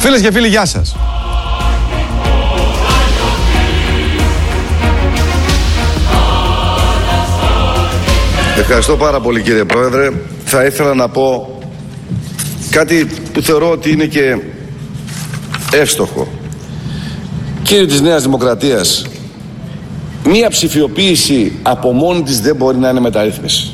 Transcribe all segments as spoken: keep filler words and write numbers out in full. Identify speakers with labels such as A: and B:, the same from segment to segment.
A: Φίλες και φίλοι, γεια σας.
B: Ευχαριστώ πάρα πολύ, κύριε Πρόεδρε. Θα ήθελα να πω κάτι που θεωρώ ότι είναι και εύστοχο. Κύριοι της Νέας Δημοκρατίας, μία ψηφιοποίηση από μόνη της δεν μπορεί να είναι μεταρρύθμιση.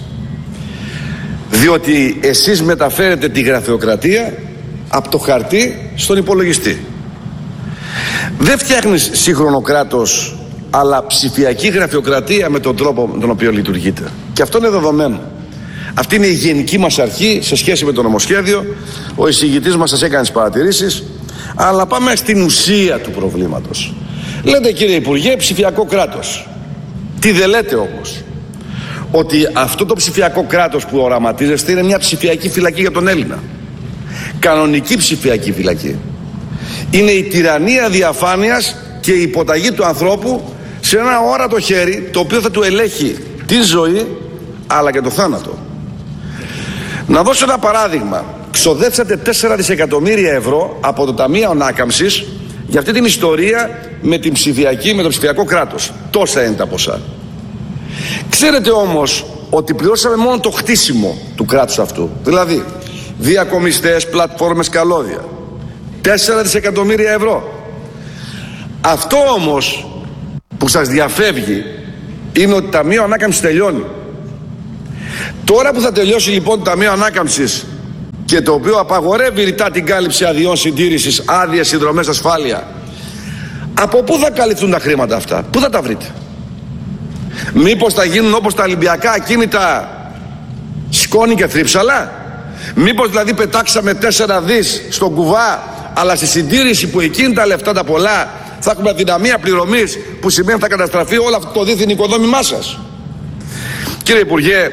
B: Διότι εσείς μεταφέρετε τη γραφειοκρατία από το χαρτί στον υπολογιστή. Δεν φτιάχνεις σύγχρονο κράτος, αλλά ψηφιακή γραφειοκρατία με τον τρόπο με τον οποίο λειτουργείτε. Και αυτό είναι δεδομένο. Αυτή είναι η γενική μας αρχή σε σχέση με το νομοσχέδιο. Ο εισηγητής μας σας έκανε τις παρατηρήσεις. Αλλά πάμε στην ουσία του προβλήματος. Λέτε, κύριε Υπουργέ, ψηφιακό κράτος. Τι δεν λέτε όμως? Ότι αυτό το ψηφιακό κράτος που οραματίζεστε είναι μια ψηφιακή φυλακή για τον Έλληνα. Κανονική ψηφιακή φυλακή. Είναι η τυραννία διαφάνειας και η υποταγή του ανθρώπου σε ένα όρατο χέρι, το οποίο θα του ελέγχει τη ζωή αλλά και το θάνατο. Να δώσω ένα παράδειγμα. Ξοδέψατε τέσσερα δισεκατομμύρια ευρώ από το Ταμείο Ανάκαμψης για αυτή την ιστορία με την ψηφιακή, με το ψηφιακό κράτος. Τόσα είναι τα ποσά. Ξέρετε όμως ότι πληρώσαμε μόνο το χτίσιμο του κράτους αυτού. Δηλαδή διακομιστές, πλατφόρμες, καλώδια. τέσσερα δισεκατομμύρια ευρώ. Αυτό όμως που σας διαφεύγει είναι ότι το Ταμείο Ανάκαμψης τελειώνει. Τώρα που θα τελειώσει λοιπόν το Ταμείο Ανάκαμψης, και το οποίο απαγορεύει ρητά την κάλυψη αδειών συντήρησης, άδειες, συνδρομές, ασφάλεια, από πού θα καλυφθούν τα χρήματα αυτά? Πού θα τα βρείτε? Μήπως θα γίνουν όπως τα Ολυμπιακά ακίνητα σκόνη και θρύψαλα? Μήπως δηλαδή πετάξαμε τέσσερα δις στον κουβά, αλλά στη συντήρηση που εκείνη τα λεφτά τα πολλά θα έχουμε αδυναμία πληρωμής, που σημαίνει θα καταστραφεί όλο αυτό το δίθεν οικοδόμημά σας? Κύριε Υπουργέ,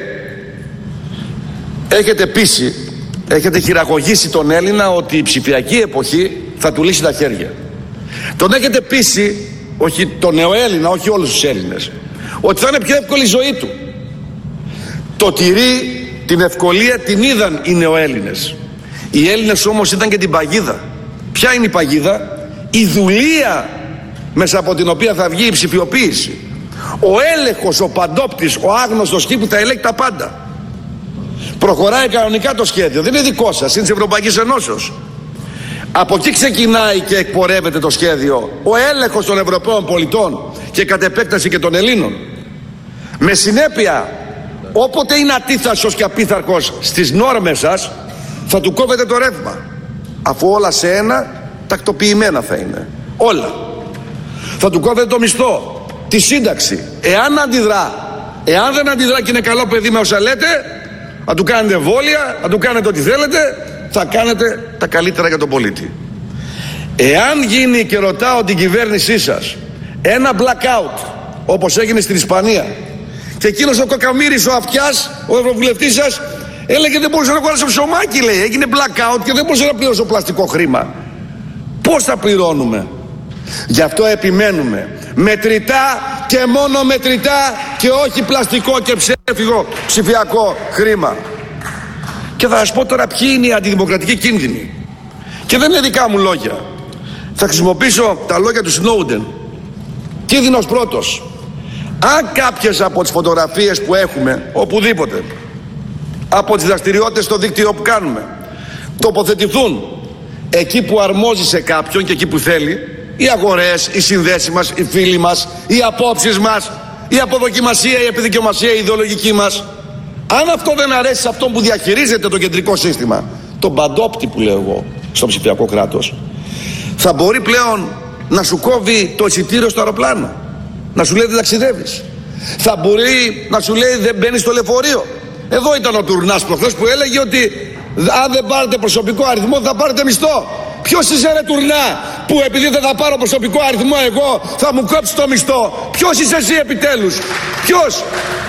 B: έχετε πείσει, έχετε χειραγωγήσει τον Έλληνα ότι η ψηφιακή εποχή θα του λύσει τα χέρια. Τον έχετε πείσει, όχι τον νεοέλληνα, όχι όλους τους Έλληνες, ότι θα είναι πιο εύκολη η ζωή του. Το τυρί, την ευκολία την είδαν οι νεοέλληνες. Οι Έλληνες όμως ήταν και την παγίδα. Ποια είναι η παγίδα? Η δουλεία μέσα από την οποία θα βγει η ψηφιοποίηση. Ο έλεγχος, ο παντόπτης, ο άγνωστος τύπου θα ελέγχει τα πάντα. Προχωράει κανονικά το σχέδιο, δεν είναι δικό σας, είναι της Ευρωπαϊκής Ενώσεως. Από εκεί ξεκινάει και εκπορεύεται το σχέδιο, ο έλεγχος των Ευρωπαίων πολιτών και κατ' επέκταση και των Ελλήνων. Με συνέπεια, όποτε είναι ατίθασος και απίθαρχος στις νόρμες σας, θα του κόβετε το ρεύμα. Αφού όλα σε ένα τακτοποιημένα θα είναι. Όλα. Θα του κόβετε το μισθό, τη σύνταξη. Εάν αντιδρά, εάν δεν αντιδρά και είναι καλό παιδί με όσα λέτε, θα του κάνετε εμβόλια, θα του κάνετε ό,τι θέλετε, θα κάνετε τα καλύτερα για τον πολίτη. Εάν γίνει, και ρωτάω την κυβέρνησή σας, ένα blackout όπως έγινε στην Ισπανία, και εκείνος ο Κακαμοίρης, ο Αυτιάς, ο ευρωβουλευτής σας, έλεγε δεν μπορούσε να αγοράσει ψωμάκι, λέει, έγινε blackout και δεν μπορούσε να πληρώσει πλαστικό χρήμα. Πώς θα πληρώνουμε? Γι' αυτό επιμένουμε μετρητά και μόνο μετρητά και όχι πλαστικό και ψεύτικο ψηφιακό χρήμα. Και θα σας πω τώρα ποιοι είναι οι αντιδημοκρατικοί κίνδυνοι. Και δεν είναι δικά μου λόγια. Θα χρησιμοποιήσω τα λόγια του Σνόουντεν. Κίνδυνος πρώτος. Αν κάποιες από τις φωτογραφίες που έχουμε οπουδήποτε, από τις δραστηριότητες στο δίκτυο που κάνουμε, τοποθετηθούν εκεί που αρμόζει σε κάποιον και εκεί που θέλει, οι αγορές, οι συνδέσεις μας, οι φίλοι μας, οι απόψεις μας, η αποδοκιμασία, η επιδικαιομασία, η ιδεολογική μας, αν αυτό δεν αρέσει σε αυτόν που διαχειρίζεται το κεντρικό σύστημα, τον παντόπτη που λέω εγώ στο ψηφιακό κράτος, θα μπορεί πλέον να σου κόβει το εισιτήριο στο αεροπλάνο, να σου λέει δεν ταξιδεύεις, θα μπορεί να σου λέει δεν μπαίνεις στο λεωφορείο. Εδώ ήταν ο Τουρνάς προχθές που έλεγε ότι αν δεν πάρετε προσωπικό αριθμό θα πάρετε μισθό. Ποιος είσαι ρε Τουρνά, που επειδή δεν θα πάρω προσωπικό αριθμό εγώ θα μου κόψει το μισθό? Ποιος είσαι εσύ επιτέλους? Ποιος?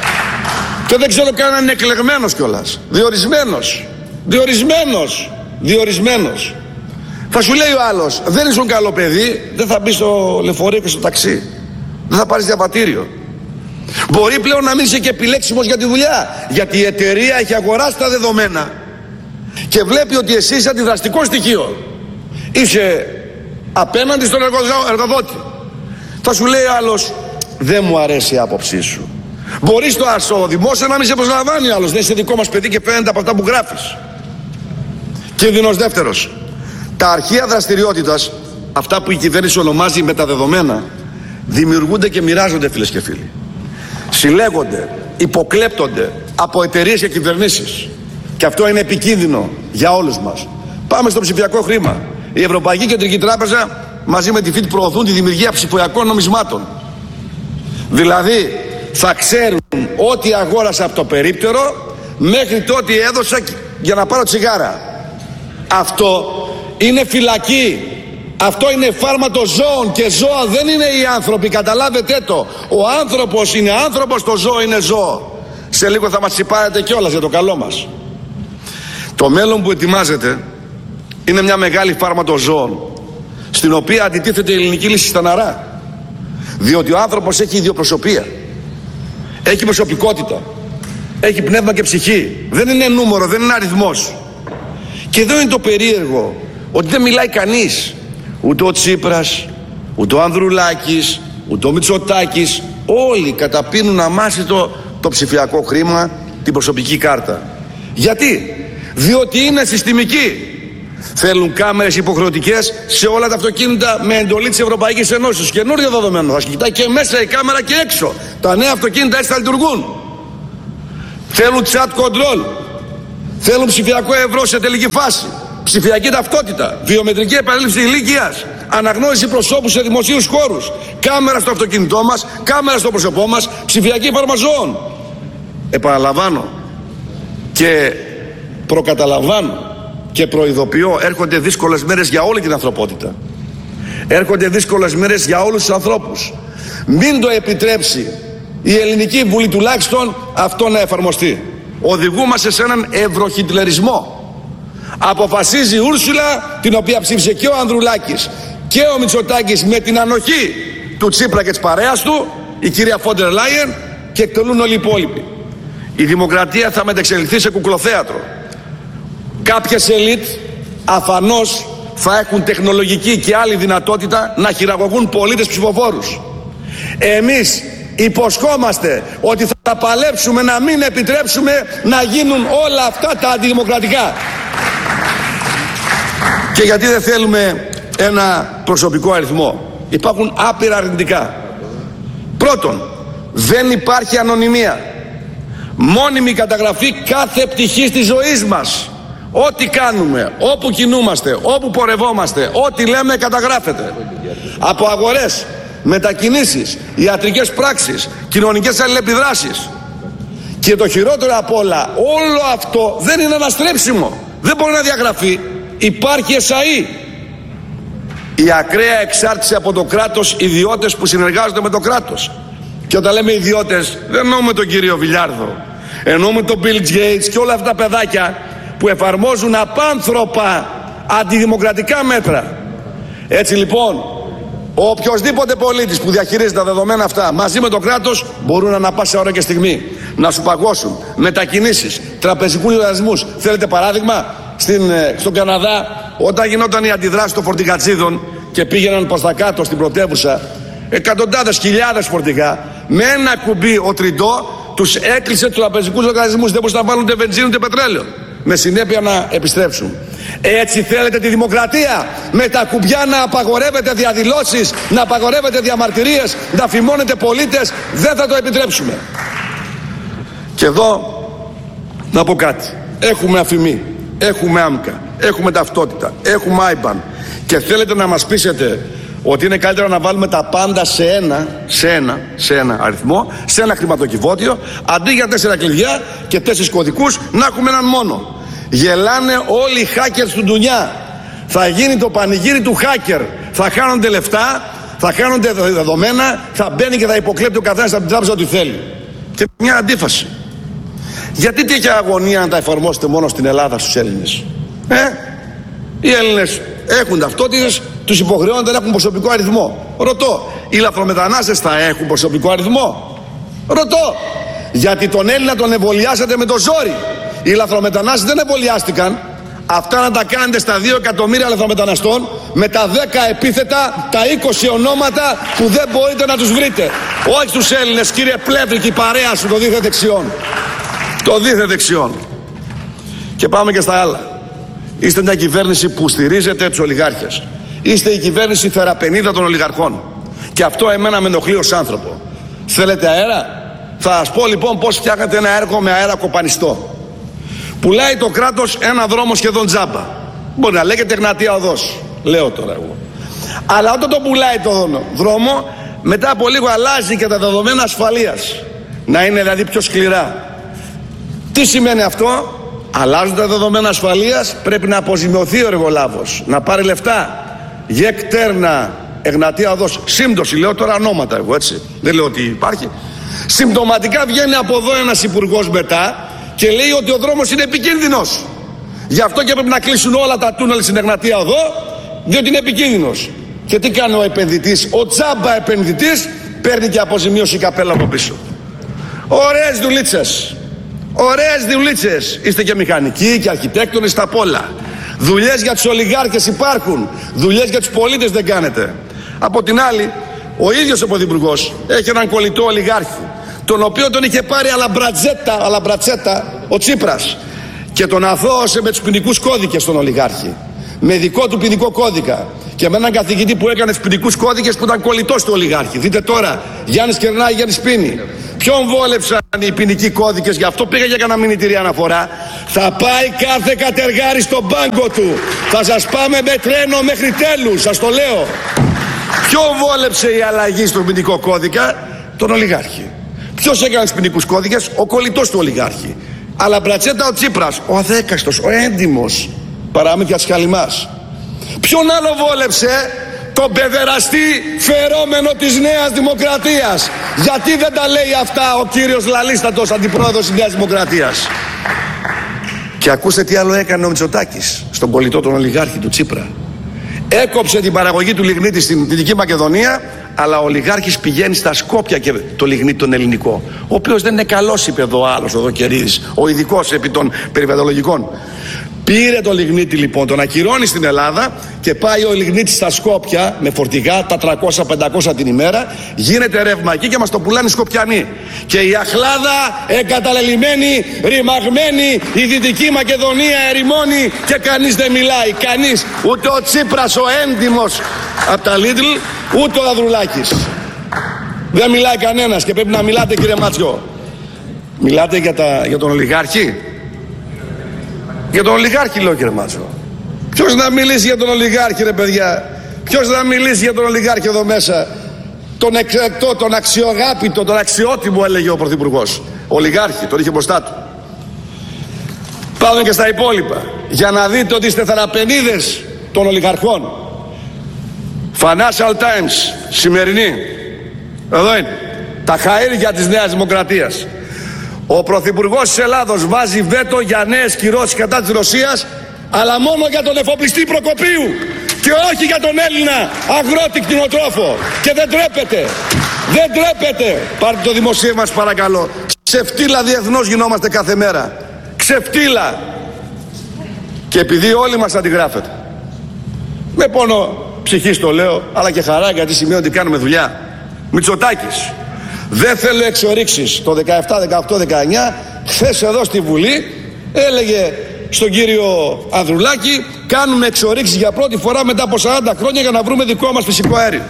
B: Και δεν ξέρω καν αν είναι εκλεγμένος κιόλας. Διορισμένος. Διορισμένος. Διορισμένος. Θα σου λέει ο άλλος, δεν ήσουν καλό παιδί, δεν θα μπει στο λεωφορείο και στο ταξί. Δεν θα πάρεις διαβατήριο. Μπορεί πλέον να μην είσαι και επιλέξιμος για τη δουλειά, γιατί η εταιρεία έχει αγοράσει τα δεδομένα και βλέπει ότι εσύ είσαι αντιδραστικό στοιχείο. είσαι απέναντι στον εργοδότη. Θα σου λέει άλλος, δεν μου αρέσει η άποψή σου. Μπορείς το στο δημόσιο να μην σε προσλαμβάνει άλλος, δεν είσαι δικό μας παιδί και φαίνεται από αυτά που γράφεις. Κίνδυνος δεύτερος. Τα αρχεία δραστηριότητας, αυτά που η κυβέρνηση ονομάζει μεταδεδομένα, δημιουργούνται και μοιράζονται, φίλες και φίλοι. Συλλέγονται, υποκλέπτονται από εταιρείες και κυβερνήσεις. Και αυτό είναι επικίνδυνο για όλους μας. Πάμε στο ψηφιακό χρήμα. Η Ευρωπαϊκή Κεντρική Τράπεζα μαζί με τη ΦΙΤ προωθούν τη δημιουργία ψηφιακών νομισμάτων. Δηλαδή θα ξέρουν ό,τι αγόρασα από το περίπτερο μέχρι το ότι έδωσα για να πάρω τσιγάρα. Αυτό είναι φυλακή. Αυτό είναι φάρματο ζώων και ζώα δεν είναι οι άνθρωποι, καταλάβετε το. Ο άνθρωπος είναι άνθρωπος, το ζώο είναι ζώο. Σε λίγο θα μας τσιπάρετε κιόλας για το καλό μας. Το μέλλον που ετοιμάζεται είναι μια μεγάλη φάρματο ζώων, στην οποία αντιτίθεται η ελληνική λύση στεναρά. Διότι ο άνθρωπος έχει ιδιοπροσωπία, έχει προσωπικότητα, έχει πνεύμα και ψυχή. Δεν είναι νούμερο, δεν είναι αριθμός. Και εδώ είναι το περίεργο, ότι δεν μιλάει κανείς. Ούτε ο Τσίπρας, ούτε ο Ανδρουλάκης, ούτε ο Μητσοτάκης. Όλοι καταπίνουν αμάσιτο το ψηφιακό χρήμα, την προσωπική κάρτα. Γιατί? Διότι είναι συστημική. Θέλουν κάμερες υποχρεωτικές σε όλα τα αυτοκίνητα με εντολή της Ευρωπαϊκής Ενώσης. Καινούριο δεδομένο. Θα κοιτάει και μέσα η κάμερα και έξω. Τα νέα αυτοκίνητα έτσι θα λειτουργούν. Θέλουν chat control. Θέλουν ψηφιακό ευρώ σε τελική φάση. Ψηφιακή ταυτότητα. Βιομετρική επαλήψη ηλικίας. Αναγνώριση προσώπου σε δημοσίους χώρους. Κάμερα στο αυτοκίνητό μας. Κάμερα στο πρόσωπό μας. Ψηφιακή φαρμαζώων. Επαναλαμβάνω και προκαταλαμβάνω και προειδοποιώ, έρχονται δύσκολες μέρες για όλη την ανθρωπότητα. Έρχονται δύσκολες μέρες για όλους τους ανθρώπους. Μην το επιτρέψει η Ελληνική Βουλή τουλάχιστον αυτό να εφαρμοστεί. Οδηγούμαστε σε έναν ευρωχιτλερισμό. Αποφασίζει η Ούρσουλα, την οποία ψήφισε και ο Ανδρουλάκης και ο Μητσοτάκης με την ανοχή του Τσίπρα και της παρέας του, η κυρία Φόντερ Λάιεν, και εκτελούν όλοι οι υπόλοιποι. Η δημοκρατία θα μετεξελιχθεί σε κουκλοθέατρο. Κάποιες ελίτ αφανώς θα έχουν τεχνολογική και άλλη δυνατότητα να χειραγωγούν πολίτες ψηφοφόρους. Εμείς υποσχόμαστε ότι θα παλέψουμε να μην επιτρέψουμε να γίνουν όλα αυτά τα αντιδημοκρατικά. Και γιατί δεν θέλουμε ένα προσωπικό αριθμό? Υπάρχουν άπειρα αρνητικά. Πρώτον, δεν υπάρχει ανωνυμία. Μόνιμη καταγραφή κάθε πτυχής της ζωής μας. Ό,τι κάνουμε, όπου κινούμαστε, όπου πορευόμαστε, ό,τι λέμε καταγράφεται. Από αγορές, μετακινήσεις, ιατρικές πράξεις, κοινωνικές αλληλεπιδράσεις. Και το χειρότερο απ' όλα, όλο αυτό δεν είναι αναστρέψιμο. Δεν μπορεί να διαγραφεί. Υπάρχει ΕΣΑΗ. Η ακραία εξάρτηση από το κράτος, ιδιώτες που συνεργάζονται με το κράτος. Και όταν λέμε ιδιώτες, δεν εννοούμε τον κύριο Βιλιάρδο. Εννοούμε τον Bill Gates και όλα αυτά τα παιδάκια που εφαρμόζουν απάνθρωπα αντιδημοκρατικά μέτρα. Έτσι λοιπόν, ο οποιοσδήποτε πολίτης που διαχειρίζεται τα δεδομένα αυτά μαζί με το κράτος μπορούν ανά πάσα ώρα και στιγμή να σου παγώσουν μετακινήσεις, τραπεζικούς λογαριασμούς. Θέλετε παράδειγμα? Στην, στον Καναδά, όταν γινόταν η αντιδράση των φορτηγατσίδων και πήγαιναν προς τα κάτω στην πρωτεύουσα, εκατοντάδες χιλιάδες φορτηγά, με ένα κουμπί ο Τριντό τους έκλεισε τους τραπεζικούς λογαριασμούς. Δεν μπορούσαν να βάλουν ούτε βενζίνη ούτε πετρέλαιο. Με συνέπεια να επιστρέψουν. Έτσι θέλετε τη δημοκρατία? Με τα κουμπιά να απαγορεύετε διαδηλώσεις, να απαγορεύετε διαμαρτυρίες, να φημώνετε πολίτες? Δεν θα το επιτρέψουμε. Και εδώ να πω κάτι. Έχουμε αφημί, έχουμε άμκα, έχουμε ταυτότητα, έχουμε άιμπαν. Και θέλετε να μας πείσετε ότι είναι καλύτερο να βάλουμε τα πάντα σε ένα, σε ένα, σε ένα αριθμό, σε ένα χρηματοκιβώτιο, αντί για τέσσερα κλειδιά και τέσσερις κωδικούς να έχουμε έναν μόνο. Γελάνε όλοι οι hackers του ντουνιά. Θα γίνει το πανηγύρι του hacker. Θα χάνονται λεφτά, θα χάνονται δεδομένα, θα μπαίνει και θα υποκλέπτει ο καθένας από την τράπεζα ό,τι θέλει. Και μια αντίφαση. Γιατί τέτοια αγωνία να τα εφαρμόσετε μόνο στην Ελλάδα στους Έλληνες? Ε, οι Έλληνες έχουν ταυτότητες, τους υποχρεώνονται να έχουν προσωπικό αριθμό. Ρωτώ, οι λαθρομετανάστες θα έχουν προσωπικό αριθμό? Ρωτώ, γιατί τον Έλληνα τον εμβολιάσατε με το ζόρι. Οι λαθρομετανάστες δεν εμβολιάστηκαν, αυτά να τα κάνετε στα δύο εκατομμύρια λαθρομεταναστών με τα δέκα επίθετα, τα είκοσι ονόματα που δεν μπορείτε να τους βρείτε. Όχι τους Έλληνες, κύριε Πλεύρη, και η παρέα σου, το δίθεν δεξιών. Το δίθεν δεξιών. Και πάμε και στα άλλα. Είστε μια κυβέρνηση που στηρίζετε τους ολιγάρχες. Είστε η κυβέρνηση θεραπενίδα των ολιγαρχών. Και αυτό εμένα με ενοχλεί ως άνθρωπο. Θέλετε αέρα? Θα σας πω λοιπόν πώς φτιάχνετε ένα έργο με αέρα κοπανιστό. Πουλάει το κράτος ένα δρόμο σχεδόν τζάμπα. Μπορεί να λέγεται Εγνατία Οδός. Λέω τώρα εγώ. Αλλά όταν το πουλάει το δρόμο, μετά από λίγο αλλάζει και τα δεδομένα ασφαλείας. Να είναι δηλαδή πιο σκληρά. Τι σημαίνει αυτό? Αλλάζουν τα δεδομένα ασφαλείας, πρέπει να αποζημιωθεί ο εργολάβος, να πάρει λεφτά. Γεκ Τέρνα, Εγνατία Οδός. Σύμπτωση, λέω τώρα ονόματα εγώ, έτσι. Δεν λέω ότι υπάρχει. Συμπτωματικά βγαίνει από εδώ ένας υπουργός μετά και λέει ότι ο δρόμος είναι επικίνδυνος. Γι' αυτό και πρέπει να κλείσουν όλα τα τούνελ στην Εγνατία Οδό, διότι είναι επικίνδυνος. Και τι κάνει ο επενδυτής? Ο τζάμπα επενδυτής παίρνει και αποζημίωση καπέλα από πίσω. Ωραίες δουλίτσες. Ωραίες δουλίτσες. Είστε και μηχανικοί και αρχιτέκτονες, τα πολλά. Δουλειές για τους ολιγάρχες υπάρχουν. Δουλειές για τους πολίτες δεν κάνετε. Από την άλλη, ο ίδιος ο Πρωθυπουργός έχει έναν κολλητό ολιγάρχη, τον οποίο τον είχε πάρει αλαμπρατζέτα, αλαμπρατσέτα ο Τσίπρας, και τον αθώωσε με τους ποινικούς κώδικες τον ολιγάρχη. Με δικό του ποινικό κώδικα. Και με έναν καθηγητή που έκανε τους ποινικούς κώδικες που ήταν κολλητός του ολιγάρχη. Δείτε τώρα, Γιάννης Κερνάει, Γιάννης Πίνη. Ποιον βόλεψαν οι ποινικοί κώδικες? Γι' αυτό πήγα για κανένα μηνυτήρια αναφορά. Θα πάει κάθε κατεργάρι στον πάγκο του. Θα σας πάμε με τρένο μέχρι τέλους, σας το λέω. Ποιον βόλεψε η αλλαγή στον ποινικό κώδικα? Τον ολιγάρχη. Ποιος έκανε τους ποινικούς κώδικες? Ο κολλητός του ολιγάρχη. Αλλά μπρατσέτα ο Τσίπρας, ο αδέκαστος, ο έντιμος, παραμύθια της Χαλιμάς. Ποιον άλλο βόλεψε? Τον παιδεραστή φερόμενο της Νέας Δημοκρατίας. Γιατί δεν τα λέει αυτά ο κύριος Λαλίστατος, αντιπρόεδρος της Νέας Δημοκρατίας? Και ακούστε τι άλλο έκανε ο Μητσοτάκης στον κολλητό τον ολιγάρχη του Τσίπρα. Έκοψε την παραγωγή του λιγνίτη στην Δυτική Μακεδονία, αλλά ο ολιγάρχης πηγαίνει στα Σκόπια και το λιγνίτη τον ελληνικό, ο οποίος δεν είναι καλός, είπε εδώ ο άλλος, ο Δοκερίδης, ο ειδικός επί των περιβαλλοντολογικών. Πήρε το λιγνίτη λοιπόν, τον ακυρώνει στην Ελλάδα και πάει ο λιγνίτης στα Σκόπια με φορτηγά τα τριακόσια πεντακόσια την ημέρα, γίνεται ρεύμα εκεί και μας το πουλάνε οι Σκοπιανοί. Και η αχλάδα εγκαταλελειμμένη, ρημαγμένη, η Δυτική Μακεδονία ερημώνει και κανείς δεν μιλάει. Κανείς, ούτε ο Τσίπρας ο έντιμος από τα Λίτλ, ούτε ο Ανδρουλάκης. Δεν μιλάει κανένας και πρέπει να μιλάτε, κύριε Μάτσιο. Μιλάτε για, τα, για τον ολιγάρχη? Για τον ολιγάρχη λέω, κύριε Μάτσο. Ποιος να μιλήσει για τον ολιγάρχη, ρε παιδιά? Ποιος να μιλήσει για τον ολιγάρχη εδώ μέσα? Τον εξεκτό, τον αξιογάπητο, τον αξιότιμο, έλεγε ο Πρωθυπουργός. Ολιγάρχη, τον είχε μπροστά του. Πάμε και στα υπόλοιπα, για να δείτε ότι είστε θεραπενίδες των ολιγαρχών. Financial Times, σημερινή. Εδώ είναι. Τα χαΐρια της Νέας Δημοκρατίας. Ο Πρωθυπουργός της Ελλάδος βάζει βέτο για νέες κυρώσεις κατά της Ρωσίας, αλλά μόνο για τον εφοπλιστή Προκοπίου και όχι για τον Έλληνα αγρότη κτηνοτρόφο. Και δεν τρέπεται. Δεν τρέπεται. Πάρτε το δημοσίευμα σας παρακαλώ. Ξεφτύλα διεθνώς γινόμαστε κάθε μέρα. Ξεφτύλα. Και επειδή όλοι μας αντιγράφετε. Με πόνο ψυχής το λέω, αλλά και χαρά, γιατί σημαίνει ότι κάνουμε δουλειά. Μητσοτάκης. Δεν θέλω εξορίξεις. Το δεκαεπτά, δεκαοκτώ, δεκαεννιά, χθες εδώ στη Βουλή έλεγε στον κύριο Ανδρουλάκη, κάνουμε εξορίξεις για πρώτη φορά μετά από σαράντα χρόνια για να βρούμε δικό μας φυσικό αέριο.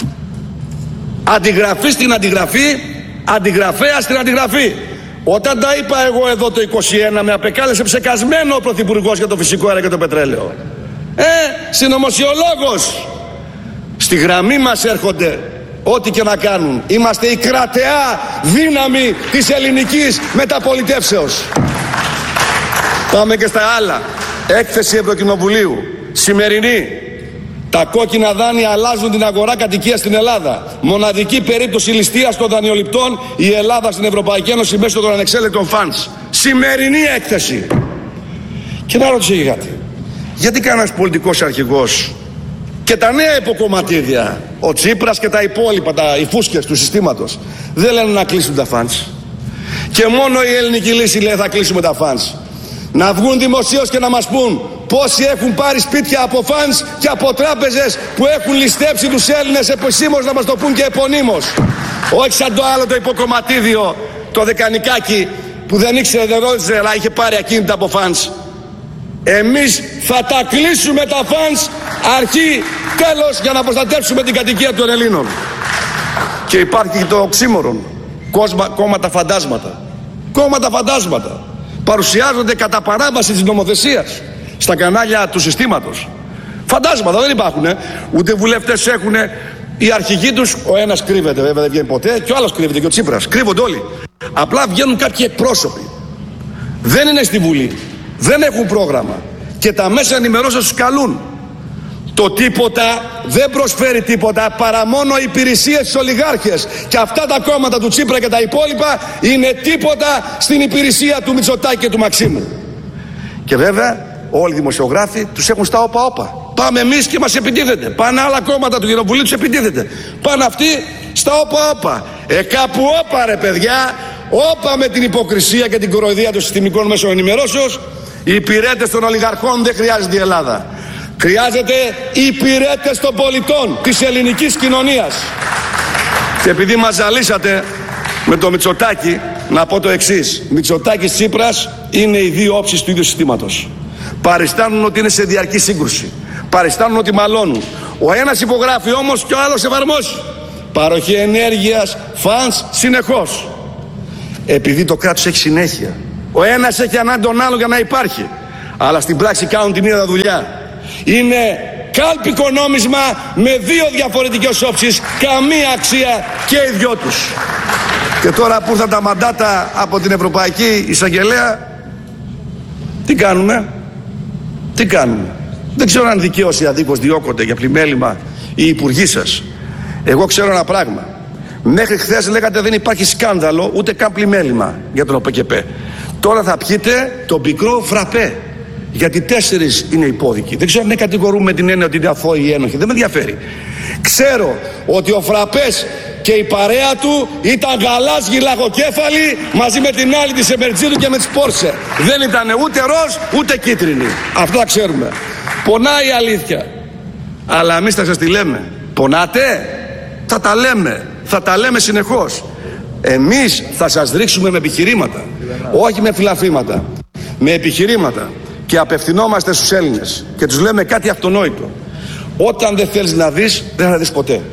B: Αντιγραφή στην αντιγραφή, αντιγραφέα στην αντιγραφή. Όταν τα είπα εγώ εδώ το είκοσι ένα, με απεκάλεσε ψεκασμένο ο Πρωθυπουργός για το φυσικό αέριο και το πετρέλαιο. Ε, συνωμοσιολόγος. Στη γραμμή μας έρχονται. Ό,τι και να κάνουν. Είμαστε η κρατεά δύναμη της ελληνικής μεταπολιτεύσεως. Πάμε και στα άλλα. Έκθεση Ευρωκοινοβουλίου. Σημερινή. Τα κόκκινα δάνεια αλλάζουν την αγορά κατοικίας στην Ελλάδα. Μοναδική περίπτωση ληστείας των δανειοληπτών η Ελλάδα στην Ευρωπαϊκή Ένωση μέσω των ανεξέλεγκτων funds. Σημερινή έκθεση. Και να ρωτήσω για κάτι. Γιατί κανένας πολιτικός αρχηγός και τα νέα υποκομματίδια, ο Τσίπρας και τα υπόλοιπα, τα, οι φούσκες του συστήματος, δεν λένε να κλείσουν τα φαντς? Και μόνο η ελληνική λύση λέει θα κλείσουμε τα φαντς. Να βγουν δημοσίως και να μας πούν πόσοι έχουν πάρει σπίτια από φανς και από τράπεζες που έχουν ληστέψει τους Έλληνες επισήμως, να μας το πούν και επωνύμως. Όχι σαν το άλλο το υποκομματίδιο, το Δεκανικάκι, που δεν ήξερε, δεν ρώτησε, αλλά είχε πάρει ακίνητα από φανς. Εμείς θα τα κλείσουμε τα φανς αρχή τέλος για να προστατεύσουμε την κατοικία των Ελλήνων. Και υπάρχει και το οξύμορον, κόμματα φαντάσματα. Κόμματα φαντάσματα παρουσιάζονται κατά παράβαση της νομοθεσίας στα κανάλια του συστήματος. Φαντάσματα δεν υπάρχουν, ούτε βουλευτές έχουν. Οι αρχηγοί τους, ο ένας κρύβεται, βέβαια δεν βγαίνει ποτέ, και ο άλλος κρύβεται, και ο Τσίπρας. Κρύβονται όλοι. Απλά βγαίνουν κάποιοι εκπρόσωποι. Δεν είναι στη Βουλή. Δεν έχουν πρόγραμμα. Και τα μέσα ενημερώσεως τους καλούν. Το τίποτα δεν προσφέρει τίποτα παρά μόνο υπηρεσίες στους ολιγάρχες. Και αυτά τα κόμματα του Τσίπρα και τα υπόλοιπα είναι τίποτα στην υπηρεσία του Μητσοτάκη και του Μαξίμου. Και βέβαια όλοι οι δημοσιογράφοι τους έχουν στα όπα-όπα. Πάμε εμείς και μας επιτίθεται. Πάνε άλλα κόμματα του Κοινοβουλίου, τους επιτίθεται. Πάνε αυτοί στα όπα-όπα. Ε, κάπου όπα ρε παιδιά. Όπα με την υποκρισία και την κοροϊδία των συστημικών μέσων ενημερώσεως. Οι υπηρέτες των ολιγαρχών δεν χρειάζεται η Ελλάδα. Χρειάζεται οι υπηρέτες των πολιτών, της ελληνικής κοινωνίας. Και επειδή μας ζαλίσατε με το Μητσοτάκη, να πω το εξής. Μητσοτάκης Τσίπρας είναι οι δύο όψεις του ίδιου συστήματος. Παριστάνουν ότι είναι σε διαρκή σύγκρουση. Παριστάνουν ότι μαλώνουν. Ο ένας υπογράφει όμως και ο άλλος εφαρμόζει. Παροχή ενέργειας, φανς, συνεχώς. Επειδή το κράτος έχει συνέχεια. Ο ένας έχει ανάγκη τον άλλο για να υπάρχει. Αλλά στην πράξη κάνουν την ίδια δουλειά. Είναι κάλπικο νόμισμα με δύο διαφορετικές όψεις, καμία αξία και οι δυο τους. Και τώρα που ήρθαν τα μαντάτα από την Ευρωπαϊκή Εισαγγελέα, τι κάνουμε, τι κάνουμε. Δεν ξέρω αν δικαίως ή αδίκως διώκονται για πλημέλημα οι υπουργοί σας. Εγώ ξέρω ένα πράγμα. Μέχρι χθες λέγατε δεν υπάρχει σκάνδαλο ούτε καν πλημέλημα για τον ΟΠΕΚΕΠΕ. Τώρα θα πιείτε το πικρό φραπέ. Γιατί τέσσερις είναι υπόδικοι. Δεν ξέρω αν είναι κατηγορούμε με την έννοια ότι είναι αθώοι ή ένοχοι. Δεν με ενδιαφέρει. Ξέρω ότι ο Φραπές και η παρέα του ήταν γαλάζιοι λαγοκέφαλοι μαζί με την άλλη της Εμερτζίδου και με τις Πόρσε. Δεν ήταν ούτε ροζ ούτε κίτρινοι. Αυτό τα ξέρουμε. Πονάει η αλήθεια. Αλλά εμείς θα σας τη λέμε. Πονάτε? Θα τα λέμε. Θα τα λέμε συνεχώς. Εμείς θα σας ρίξουμε με επιχειρήματα. Όχι με φιλαφρήματα. Με επιχειρήματα. Και απευθυνόμαστε στους Έλληνες και τους λέμε κάτι αυτονόητο. Όταν δεν θέλεις να δεις, δεν θα δεις ποτέ.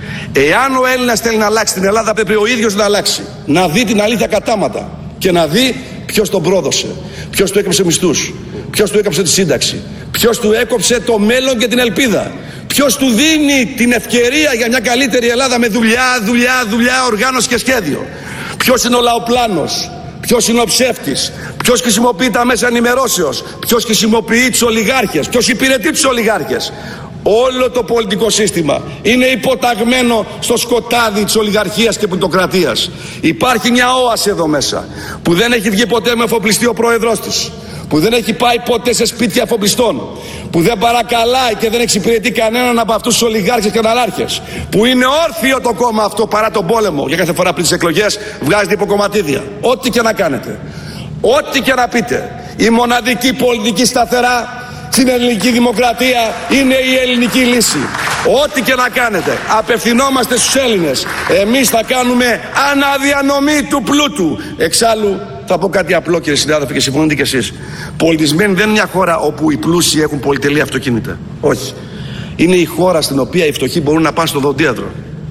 B: Εάν ο Έλληνας θέλει να αλλάξει την Ελλάδα, πρέπει ο ίδιος να αλλάξει. Να δει την αλήθεια κατάματα και να δει ποιος τον πρόδωσε, ποιος του έκοψε μισθούς, ποιος του έκοψε τη σύνταξη, ποιος του έκοψε το μέλλον και την ελπίδα, ποιος του δίνει την ευκαιρία για μια καλύτερη Ελλάδα με δουλειά, δουλειά, δουλειά, οργάνωση και σχέδιο. Ποιος είναι ο λαοπλάνος. Ποιος είναι ο ψεύτης, ποιος χρησιμοποιεί τα μέσα ενημερώσεως, ποιος χρησιμοποιεί τους ολιγάρχες, ποιος υπηρετεί τους ολιγάρχες. Όλο το πολιτικό σύστημα είναι υποταγμένο στο σκοτάδι της ολιγαρχίας και πλουτοκρατίας. Υπάρχει μια όαση εδώ μέσα που δεν έχει βγει ποτέ με εφοπλιστή ο πρόεδρος της, που δεν έχει πάει ποτέ σε σπίτια εφοπλιστών, που δεν παρακαλάει και δεν εξυπηρετεί κανέναν από αυτούς τους ολιγάρχες και αναράρχες, που είναι όρθιο το κόμμα αυτό παρά τον πόλεμο. Για κάθε φορά πριν τις εκλογές βγάζετε υποκομματίδια. Ό,τι και να κάνετε, ό,τι και να πείτε, η μοναδική πολιτική σταθερά στην ελληνική δημοκρατία είναι η ελληνική λύση. Ό,τι και να κάνετε, απευθυνόμαστε στους Έλληνες. Εμείς θα κάνουμε αναδιανομή του πλούτου. Εξάλλου θα πω κάτι απλό, κύριε συνάδελφοι, και συμφωνείτε κι εσείς. Πολιτισμένη δεν είναι μια χώρα όπου οι πλούσιοι έχουν πολυτελή αυτοκίνητα. Όχι. Είναι η χώρα στην οποία οι φτωχοί μπορούν να πάνε στο οδοντίατρο.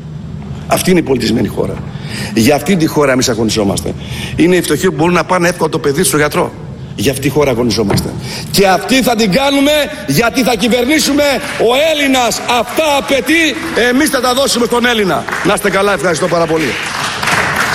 B: Αυτή είναι η πολιτισμένη χώρα. Για αυτή τη χώρα εμείς αγωνιζόμαστε. Είναι οι φτωχοί που μπορούν να πάνε εύκολα το παιδί στο γιατρό. Για αυτή τη χώρα αγωνιζόμαστε. Και αυτή θα την κάνουμε γιατί θα κυβερνήσουμε. Ο Έλληνας αυτά απαιτεί. Εμείς θα τα δώσουμε στον Έλληνα. Να είστε καλά, ευχαριστώ πάρα πολύ.